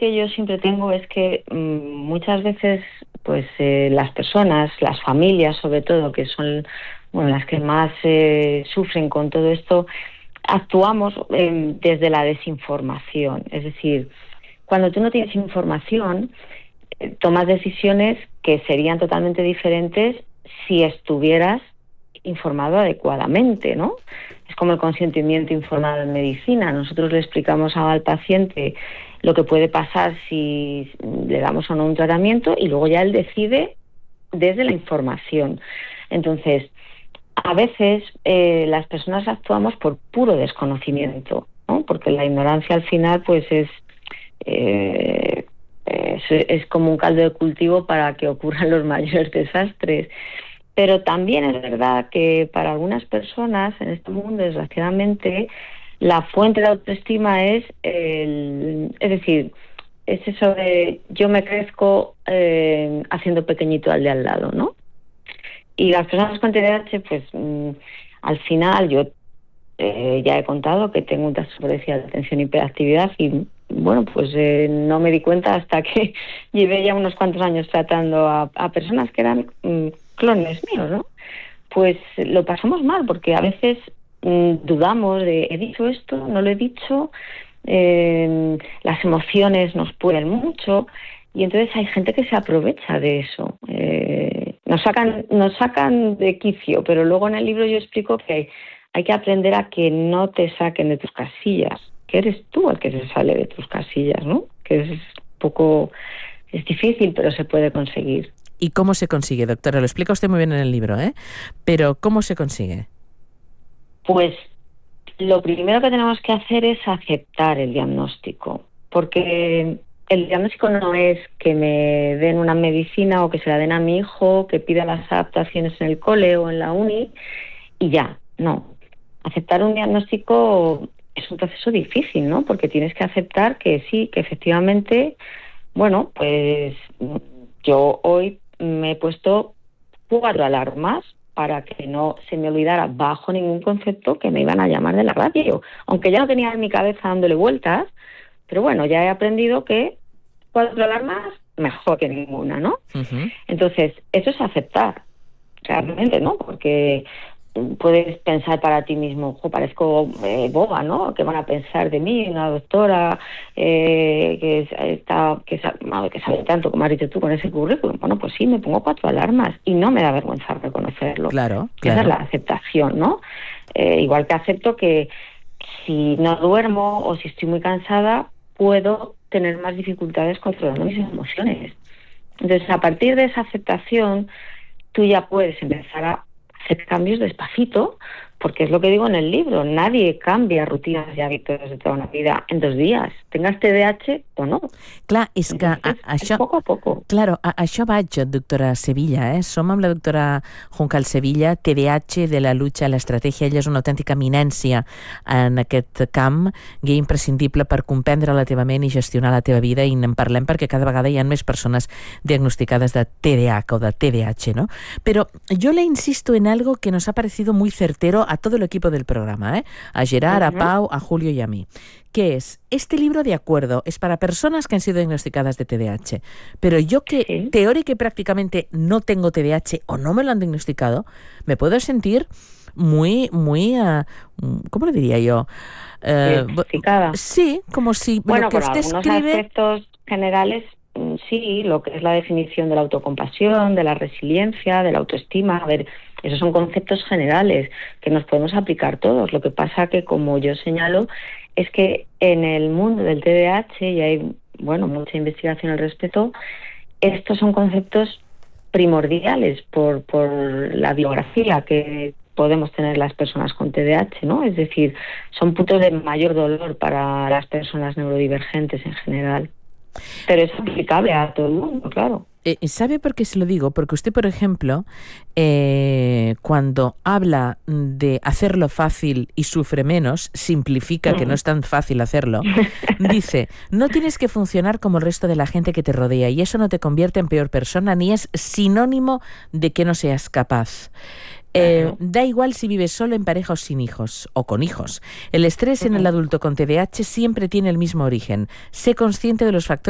que yo siempre tengo es que muchas veces pues las personas, las familias sobre todo, que son las que más sufren con todo esto, actuamos desde la desinformación. Es decir, cuando tú no tienes información, tomas decisiones que serían totalmente diferentes si estuvieras informado adecuadamente, ¿no? Es como el consentimiento informado en medicina. Nosotros le explicamos al paciente lo que puede pasar si le damos o no un tratamiento y luego ya él decide desde la información. Entonces, a veces las personas actuamos por puro desconocimiento, ¿no? Porque la ignorancia al final pues es como un caldo de cultivo para que ocurran los mayores desastres. Pero también es verdad que para algunas personas en este mundo, desgraciadamente, la fuente de autoestima es decir, es eso de yo me crezco haciendo pequeñito al de al lado, ¿no? Y las personas con TDAH, pues al final yo ya he contado que tengo un trastorno de déficit de atención y hiperactividad y bueno, pues no me di cuenta hasta que llevé ya unos cuantos años tratando a personas que eran clones míos, ¿no? Pues lo pasamos mal porque a veces dudamos de ¿he dicho esto? ¿No lo he dicho? Las emociones nos pueden mucho y entonces hay gente que se aprovecha de eso. Nos sacan de quicio, pero luego en el libro yo explico que hay que aprender a que no te saquen de tus casillas, que eres tú el que se sale de tus casillas, ¿no? Que es difícil, pero se puede conseguir. ¿Y cómo se consigue, doctora? Lo explica usted muy bien en el libro, ¿eh? Pero ¿cómo se consigue? Pues lo primero que tenemos que hacer es aceptar el diagnóstico, porque el diagnóstico no es que me den una medicina o que se la den a mi hijo, que pida las adaptaciones en el cole o en la uni y ya, no. Aceptar un diagnóstico es un proceso difícil, ¿no? Porque tienes que aceptar que sí, que efectivamente, bueno, pues yo hoy me he puesto 4 alarmas para que no se me olvidara bajo ningún concepto que me iban a llamar de la radio, aunque ya no tenía en mi cabeza dándole vueltas, pero bueno, ya he aprendido que 4 alarmas mejor que ninguna, ¿no? Uh-huh. Entonces, eso es aceptar, realmente, ¿no? Porque puedes pensar para ti mismo, parezco boba, ¿no? ¿Qué van a pensar de mí, una doctora que sabe tanto, como has dicho tú, con ese currículum? Bueno, pues sí, me pongo 4 alarmas y no me da vergüenza reconocerlo. Claro. Esa es la aceptación, ¿no? Igual que acepto que si no duermo o si estoy muy cansada, puedo tener más dificultades controlando mis emociones. Entonces, a partir de esa aceptación, tú ya puedes empezar a hacer cambios despacito, porque es lo que digo en el libro, nadie cambia rutinas y hábitos de toda una vida en 2 días, tengas TDAH o no. Clar, és que això... Poco a poco. Claro, a això vaig, doctora Sevilla, Som amb la doctora Juncal Sevilla, TDAH, de la lucha a l'estratègia. Ella és una autèntica eminència en aquest camp, guia imprescindible per comprendre la teva ment i gestionar la teva vida, i en parlem perquè cada vegada hi ha més persones diagnosticades de TDAH o de TDAH, ¿no? Pero yo le insisto en algo que nos ha parecido muy certero a todo el equipo del programa, a Gerard, a Pau, a Julio y a mí, que es, este libro, de acuerdo, es para personas que han sido diagnosticadas de TDAH, pero yo que teórica y prácticamente no tengo TDAH o no me lo han diagnosticado, me puedo sentir muy, ¿cómo lo diría yo? Identificada. Sí, como si bueno, lo que por usted algunos escribe... aspectos generales, sí, lo que es la definición de la autocompasión, de la resiliencia, de la autoestima, a ver, esos son conceptos generales que nos podemos aplicar todos. Lo que pasa que, como yo señalo, es que en el mundo del TDAH, y hay, bueno, mucha investigación al respecto, estos son conceptos primordiales por la biografía que podemos tener las personas con TDAH, ¿no? Es decir, son puntos de mayor dolor para las personas neurodivergentes en general. Pero es aplicable a todo el mundo, claro. ¿Sabe por qué se lo digo? Porque usted, por ejemplo, cuando habla de hacerlo fácil y sufre menos, simplifica que no es tan fácil hacerlo, dice, no tienes que funcionar como el resto de la gente que te rodea y eso no te convierte en peor persona ni es sinónimo de que no seas capaz. Da igual si vives solo, en pareja o sin hijos, o con hijos. El estrés en el adulto con TDAH siempre tiene el mismo origen. Sé consciente de los factores